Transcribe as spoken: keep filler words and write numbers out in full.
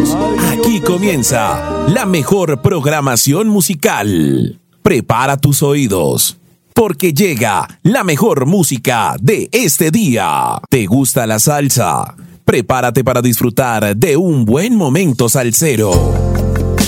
amigos, aquí comienza la mejor programación musical. Prepara tus oídos, porque llega la mejor música de este día. ¿Te gusta la salsa? Prepárate para disfrutar de un buen momento salsero.